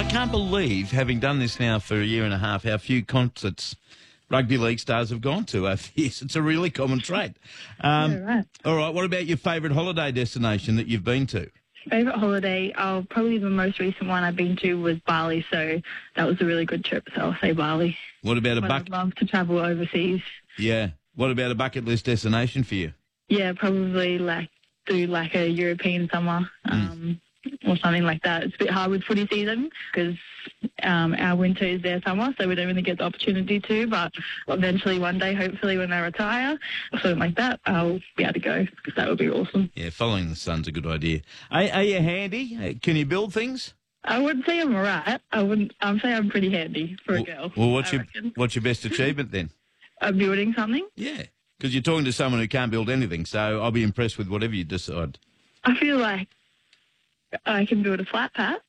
can't believe, having done this now for a year and a half, how few concerts rugby league stars have gone to over the years. It's a really common trait. Right. All right, what about your favourite holiday destination that you've been to? Favourite holiday, probably the most recent one I've been to was Bali, so that was a really good trip, so I'll say Bali. What about I'd love to travel overseas. Yeah. What about a bucket list destination for you? Yeah, probably do a European summer or something like that. It's a bit hard with footy season because our winter is their summer, so we don't really get the opportunity to, but eventually one day, hopefully when I retire or something like that, I'll be able to go because that would be awesome. Yeah, following the sun's a good idea. Are you handy? Can you build things? I wouldn't say I'm all right. I'd say I'm pretty handy for a girl. Well, what's your best achievement then? Building something? Yeah, because you're talking to someone who can't build anything, so I'll be impressed with whatever you decide. I feel like I can build a flat pack.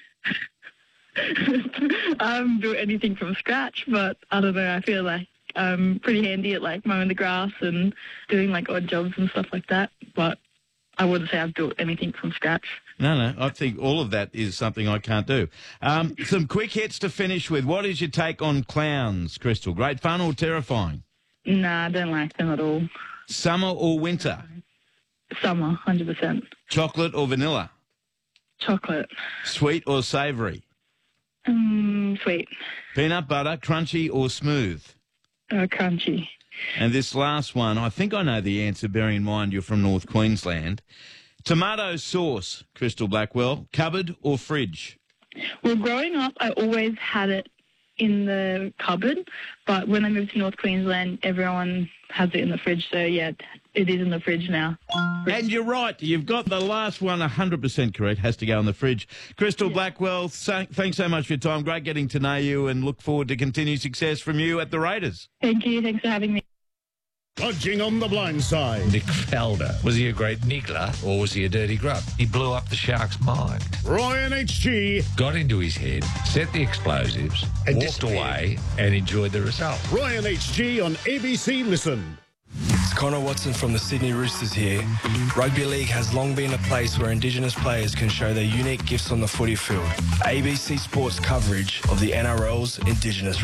I haven't built anything from scratch, but I don't know, I feel like I'm pretty handy at mowing the grass and doing odd jobs and stuff like that, but I wouldn't say I've built anything from scratch. No, I think all of that is something I can't do. Some quick hits to finish with. What is your take on clowns, Crystal? Great fun or terrifying? Nah, I don't like them at all. Summer or winter? Summer, 100%. Chocolate or vanilla? Chocolate. Sweet or savoury? Sweet. Peanut butter, crunchy or smooth? Crunchy. And this last one, I think I know the answer, bearing in mind you're from North Queensland. Tomato sauce, Crystal Blackwell, cupboard or fridge? Well, growing up, I always had it in the cupboard, but when I moved to North Queensland, everyone has it in the fridge, so yeah, it is in the fridge now. And you're right, you've got the last one 100% correct, has to go in the fridge. Crystal Blackwell, thanks so much for your time, great getting to know you, and look forward to continued success from you at the Raiders. Thank you, thanks for having me. Dodging on the blind side. Nick Faldo. Was he a great niggler or was he a dirty grub? He blew up the Sharks' mind. Ryan HG. Got into his head, set the explosives, And walked away and enjoyed the result. Ryan HG on ABC Listen. It's Connor Watson from the Sydney Roosters here. Rugby League has long been a place where Indigenous players can show their unique gifts on the footy field. ABC Sports coverage of the NRL's Indigenous